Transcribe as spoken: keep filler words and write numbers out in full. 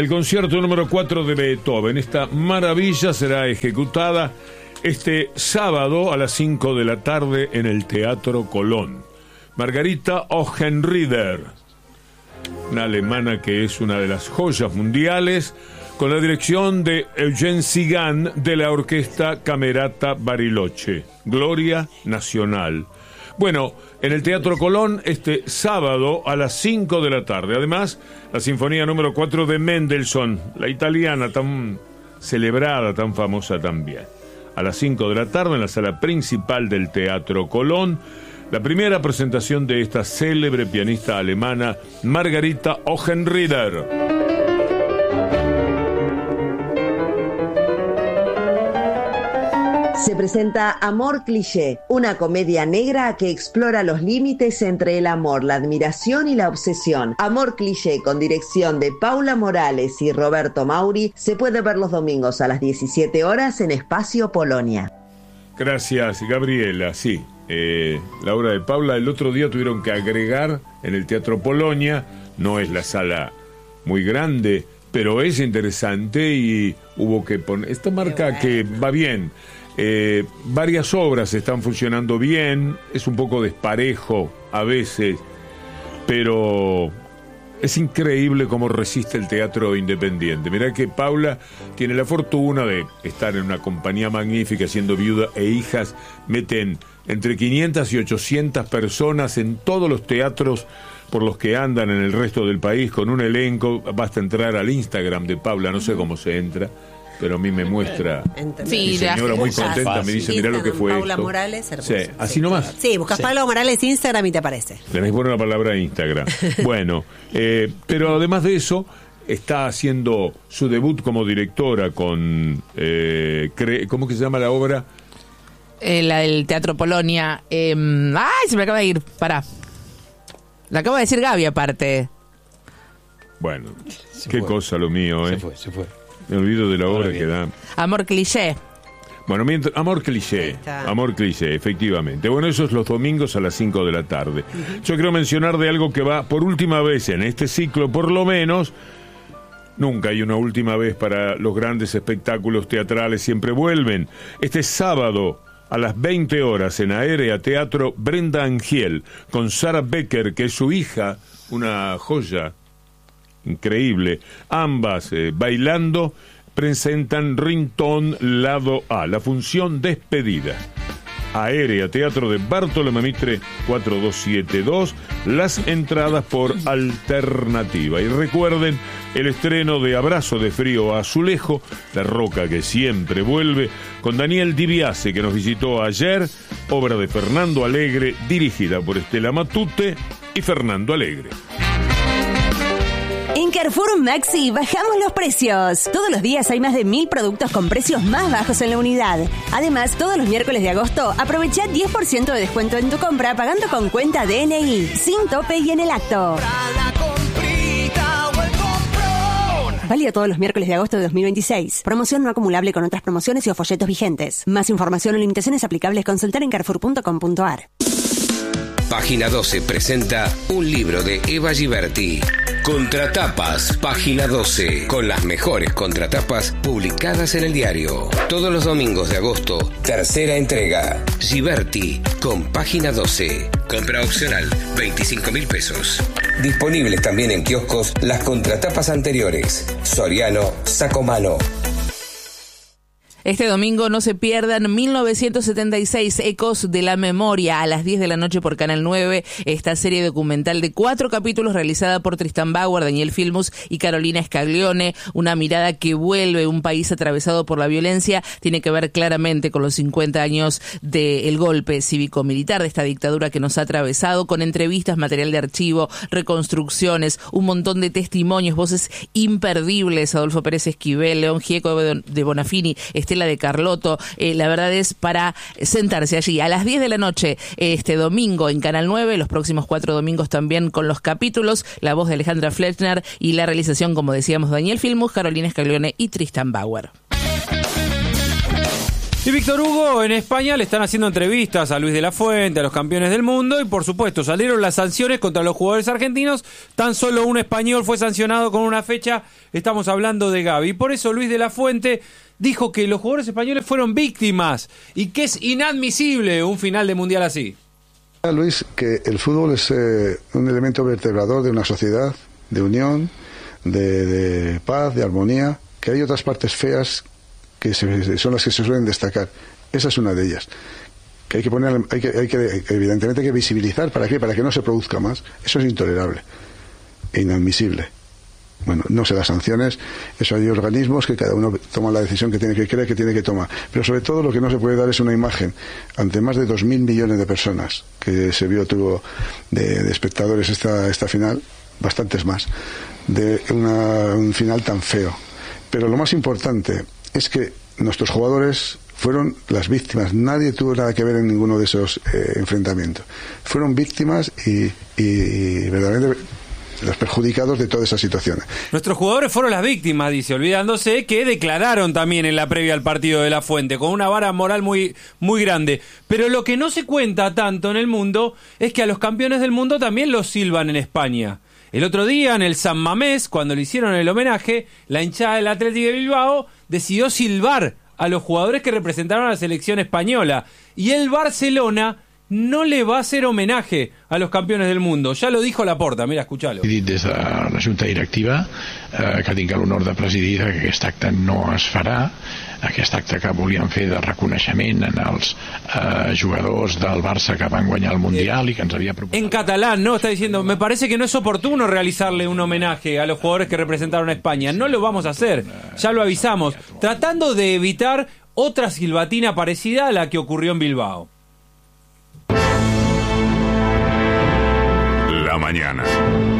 el concierto número cuatro de Beethoven. Esta maravilla será ejecutada este sábado a las cinco de la tarde en el Teatro Colón. Margarita Ochenrieder, una alemana que es una de las joyas mundiales, con la dirección de Eugen Sigan de la Orquesta Camerata Bariloche. Gloria Nacional. Bueno, en el Teatro Colón este sábado a las cinco de la tarde. Además, la Sinfonía número cuatro de Mendelssohn, la italiana tan celebrada, tan famosa también. A las cinco de la tarde en la sala principal del Teatro Colón, la primera presentación de esta célebre pianista alemana, Margarita Ochenrieder. Se presenta Amor Cliché, una comedia negra que explora los límites entre el amor, la admiración y la obsesión. Amor Cliché, con dirección de Paula Morales y Roberto Mauri, se puede ver los domingos a las diecisiete horas en Espacio Polonia. Gracias, Gabriela. Sí, eh, la obra de Paula. El otro día tuvieron que agregar en el Teatro Polonia, no es la sala muy grande, pero es interesante y hubo que poner... Esta marca que va bien... Eh, varias obras están funcionando bien, es un poco desparejo a veces, pero es increíble cómo resiste el teatro independiente. Mirá que Paula tiene la fortuna de estar en una compañía magnífica, siendo viuda e hijas, meten entre quinientas y ochocientas personas en todos los teatros por los que andan en el resto del país, con un elenco. Basta entrar al Instagram de Paula, no sé cómo se entra, pero a mí me muestra. Sí, mi señora muy contenta, fácil. me dice, mirá lo que fue Paula esto. Morales, hermoso. Sí, así sí, nomás. Sí, buscas sí. Paula Morales Instagram y te aparece. Tenés que poner la palabra Instagram. Bueno, eh, pero además de eso, está haciendo su debut como directora con, eh, cre- ¿cómo que se llama la obra? El, el Teatro Polonia. Eh, ¡Ay, se me acaba de ir! Pará. La acabo de decir Gaby, aparte. Bueno, se qué fue. cosa lo mío, ¿eh? Se fue, se fue. Me olvido de la Ahora obra bien. que da. Amor Cliché. Bueno, mientras, Amor Cliché, Amor Cliché, efectivamente. Bueno, eso es los domingos a las cinco de la tarde. Uh-huh. Yo quiero mencionar de algo que va por última vez en este ciclo, por lo menos. Nunca hay una última vez para los grandes espectáculos teatrales, siempre vuelven. Este sábado a las veinte horas en Aérea Teatro, Brenda Angiel, con Sarah Becker, que es su hija, una joya increíble. Ambas eh, bailando, presentan Ringtone Lado A, la función despedida. Aérea Teatro de Bartolomé Mitre cuatro dos siete dos, las entradas por alternativa. Y recuerden el estreno de Abrazo de Frío a Azulejo, la roca que siempre vuelve, con Daniel Di Biase, que nos visitó ayer, obra de Fernando Alegre, dirigida por Estela Matute y Fernando Alegre. En Carrefour Maxi bajamos los precios. Todos los días hay más de mil productos con precios más bajos en la unidad. Además, todos los miércoles de agosto aprovecha diez por ciento de descuento en tu compra pagando con cuenta D N I, sin tope y en el acto. Válido todos los miércoles de agosto de dos mil veintiséis. Promoción no acumulable con otras promociones y o folletos vigentes. Más información o limitaciones aplicables consultar en carrefour punto com punto a r. Página doce presenta un libro de Eva Giberti. Contratapas, Página doce, con las mejores contratapas publicadas en el diario. Todos los domingos de agosto, tercera entrega. Giberti, con Página doce. Compra opcional, veinticinco mil pesos. Disponibles también en kioscos las contratapas anteriores. Soriano, Sacomano. Este domingo no se pierdan mil novecientos setenta y seis, Ecos de la Memoria, a las diez de la noche por Canal nueve. Esta serie documental de cuatro capítulos realizada por Tristan Bauer, Daniel Filmus y Carolina Scaglione. Una mirada que vuelve un país atravesado por la violencia. Tiene que ver claramente con los cincuenta años del golpe cívico-militar, de esta dictadura que nos ha atravesado, con entrevistas, material de archivo, reconstrucciones, un montón de testimonios, voces imperdibles. Adolfo Pérez Esquivel, León Gieco de Bonafini, Estela de Carlotto. Eh, la verdad es para sentarse allí a las diez de la noche este domingo en Canal nueve, los próximos cuatro domingos también con los capítulos, la voz de Alejandra Fletner y la realización, como decíamos, Daniel Filmus, Carolina Scaglione y Tristan Bauer. Y Víctor Hugo, en España le están haciendo entrevistas a Luis de la Fuente, a los campeones del mundo, y por supuesto salieron las sanciones contra los jugadores argentinos. Tan solo un español fue sancionado con una fecha, estamos hablando de Gavi. Y por eso Luis de la Fuente dijo que los jugadores españoles fueron víctimas y que es inadmisible un final de mundial así. Luis, que el fútbol es eh, un elemento vertebrador de una sociedad, de unión, de, de paz, de armonía, que hay otras partes feas que se, son las que se suelen destacar. Esa es una de ellas. Que hay que poner, hay que, hay que, evidentemente hay que visibilizar. ¿Para qué? Para que no se produzca más. Eso es intolerable e inadmisible. Bueno, no sé las sanciones, eso hay organismos que cada uno toma la decisión que tiene que creer que tiene que tomar. Pero sobre todo lo que no se puede dar es una imagen ante más de dos mil millones de personas que se vio tuvo de, de espectadores esta, esta final, bastantes más, de una, un final tan feo. Pero lo más importante es que nuestros jugadores fueron las víctimas. Nadie tuvo nada que ver en ninguno de esos eh, enfrentamientos. Fueron víctimas y, y, y verdaderamente los perjudicados de todas esas situaciones. Nuestros jugadores fueron las víctimas, dice, olvidándose que declararon también en la previa al partido de La Fuente, con una vara moral muy, muy grande. Pero lo que no se cuenta tanto en el mundo es que a los campeones del mundo también los silban en España. El otro día, en el San Mamés, cuando le hicieron el homenaje, la hinchada del Athletic de Bilbao decidió silbar a los jugadores que representaron a la selección española. Y el Barcelona no le va a hacer homenaje a los campeones del mundo. Ya lo dijo Laporta, mira, escuchalo. He dit des de la Junta Directiva eh, que tinc l'honor de presidir, que aquest acte no es farà, aquest acte que volíem fer de reconeixement en els eh, jugadors del Barça que van guanyar el Mundial y que ens havia proposat. En catalán, ¿no? Está diciendo, me parece que no es oportuno realizarle un homenaje a los jugadores que representaron a España. No lo vamos a hacer, ya lo avisamos, tratando de evitar otra silbatina parecida a la que ocurrió en Bilbao. La mañana.